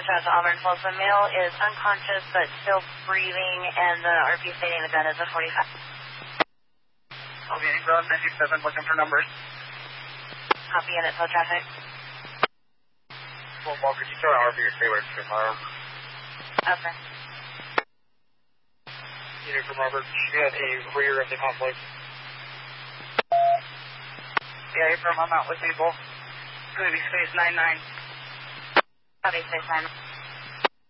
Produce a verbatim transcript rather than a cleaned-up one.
dispatch to Auburn Tulsa. Male is unconscious but still breathing, and the R P stating the gun is a forty-five. Okay, Road ninety-seven, looking for numbers. Copy, unit slow traffic. Well, Walker, you throw an R P or stay away from fire. Okay. Unit from Robert, you had a rear of the conflict. Yeah, from I'm out with people. Movie space nine nine. Copy, space nine.